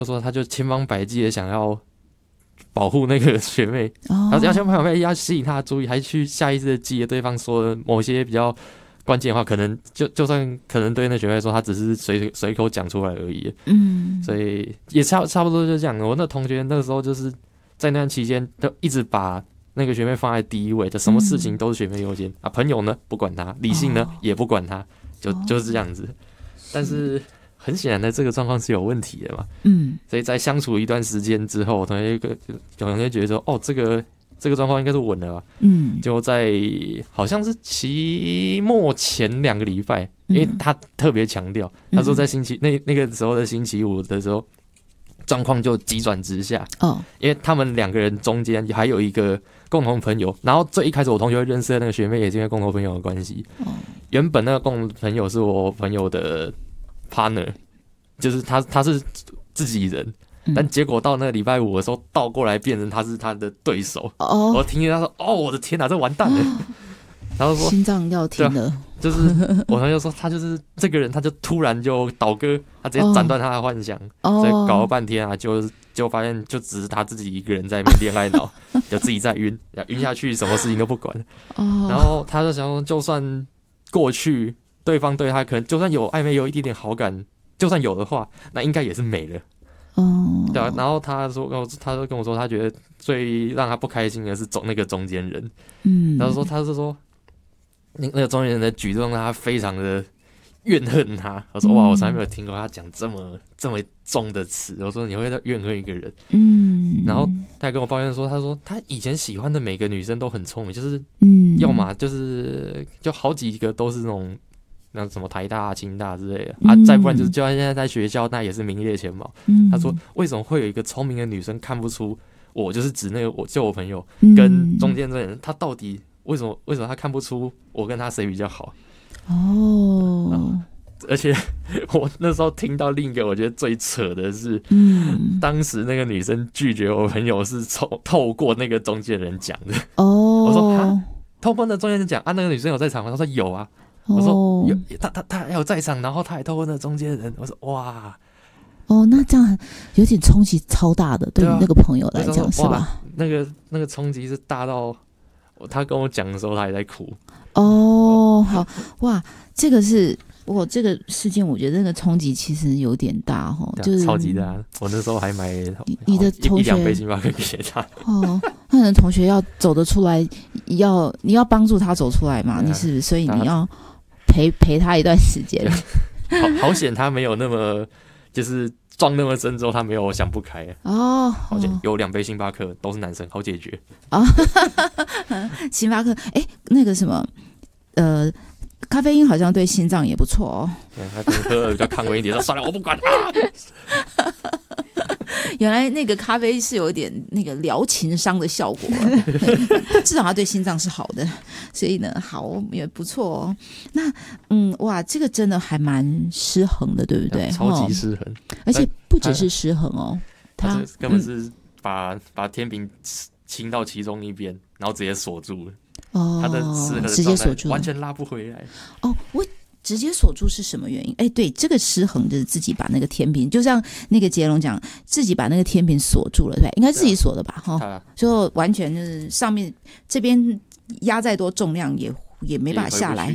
他说他就千方百计的想要保护那个学妹，他要千方百计要吸引她的注意，还去下意识的记得对方说的某些比较关键的话，可能就算可能对那学妹说，他只是随口讲出来而已。所以也差不多就这样。我那同学那个时候就是在那段期间，就一直把那个学妹放在第一位，就什么事情都是学妹优先啊，朋友呢不管他，理性呢也不管他，就是这样子。但是很显然的，这个状况是有问题的嘛。所以在相处一段时间之后，我同学觉得说，哦，这个状况应该是稳了吧。就在好像是期末前2个礼拜，因为他特别强调，他说在那个时候的星期五的时候，状况就急转直下。因为他们2个人中间还有一个共同朋友，然后最一开始我同学认识的那个学妹也是因为共同朋友的关系。原本那个共同朋友是我朋友的 partner， 就是他是自己人。但结果到那个礼拜五的时候，倒过来变成他是他的对手。我听见他说：“哦，我的天哪，这完蛋了！”然后说心脏要停了。 就是我同学说他就是这个人，他就突然就倒戈，他直接斩断他的幻想。所以搞了半天啊，就发现就只是他自己一个人在那边恋爱脑，就自己在晕下去，什么事情都不管。然后他就想说，就算过去对方对他可能就算有暧昧，有一点点好感，就算有的话，那应该也是没了。对啊，然后他就跟我说，他觉得最让他不开心的是那个中间人。他是说那个中间人的举动让他非常的怨恨他。我说哇，我从来没有听过他讲这么重的词。我说你会怨恨一个人？然后他还跟我抱怨说，他说他以前喜欢的每个女生都很聪明，就是要么就好几个都是那什么台大、清大之类的啊，再不然就算现在在学校，那也是名列前茅。他说为什么会有一个聪明的女生看不出我就是指那个我朋友跟中间这个人，他到底为什么他看不出我跟他谁比较好？而且我那时候听到另一个我觉得最扯的是，当时那个女生拒绝我朋友是透过那个中间人讲的。我说哈，透过那中间人讲啊，那个女生有在场吗？他说有啊。我说有，他还有在场，然后他还透过那中间人。我说哇， 那这样有点冲击超大的，对你那个朋友来讲是吧？ 那个冲击是大到他跟我讲的时候，他还在哭。 好哇，这个事件，我觉得那个冲击其实有点大就是超级大。我那时候还买你的同学 1-2杯星巴克给他。 那你的同学要走得出来，你要帮助他走出来嘛？你是不是？所以你要陪他一段时间。 好险他没有那么就是撞那么深之后，他没有想不开。好险有2杯星巴克都是男生，好解决。 星巴克，那个什么，咖啡因好像对心脏也不错哦。 他可能喝的比较抗威一点，说算了，我不管啊。 原来那个咖啡是有一点那个疗情伤的效果，至少它对心脏是好的，所以呢，好也不错哦。那哇，这个真的还蛮失衡的，对不对？ 超级失衡， 而且不只是失衡哦， 他根本是把天平倾到其中一边，然后直接锁住了。他的失衡的状态完全拉不回来。 我直接锁住是什么原因？对，这个失衡就是自己把那个天平，就像那个杰龙讲，自己把那个天平锁住了，对，应该自己锁的吧？就完全就是上面这边压再多重量也没办法下来。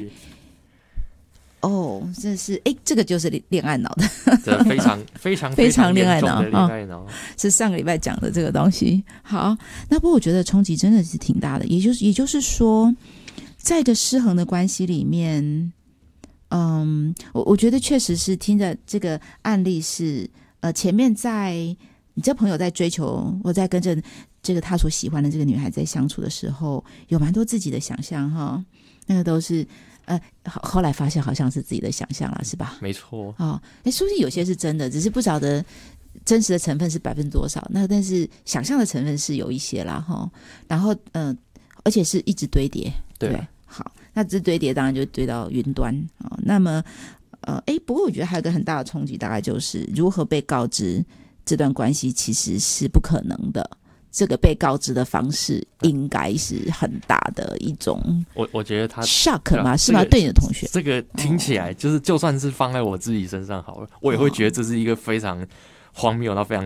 这是这个就是恋爱脑的， 这非常非常非常恋爱脑， 是上个礼拜讲的这个东西。好，那不过我觉得冲击真的是挺大的，也就是说，在一个失衡的关系里面。我觉得确实是听着这个案例是，前面在你这朋友在追求，我在跟着这个他所喜欢的这个女孩在相处的时候，有蛮多自己的想象哈，那个都是后来发现好像是自己的想象了，是吧？ 没错。 说不定有些是真的，只是不晓得真实的成分是多少，那但是想象的成分是有一些啦哈，然后而且是一直堆叠，对。好，那这堆叠当然就堆到云端。那么不过我觉得还有一个很大的冲击，大概就是如何被告知这段关系其实是不可能的，这个被告知的方式应该是很大的一种我觉得他 shock 嘛，是吗？对你的同学， 这个听起来就算是放在我自己身上好了，我也会觉得这是一个非常荒谬到非常